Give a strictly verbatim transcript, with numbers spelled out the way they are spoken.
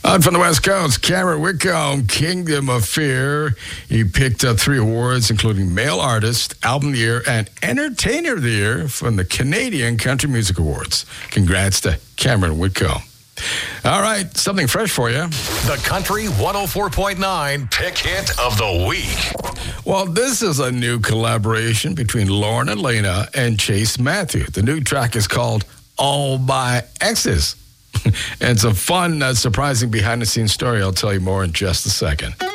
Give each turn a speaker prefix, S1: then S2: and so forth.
S1: On from the West Coast, Cameron Whitcomb, Kingdom of Fear. He picked up three awards, including Male Artist, Album of the Year, and Entertainer of the Year from the Canadian Country Music Awards. Congrats to Cameron Whitcomb. All right, something fresh for you.
S2: The Country one oh four point nine Pick Hit of the Week.
S1: Well, this is a new collaboration between Lauren Elena and Chase Matthew. The new track is called All My Exes. And it's a fun, uh, surprising behind-the-scenes story. I'll tell you more in just a second.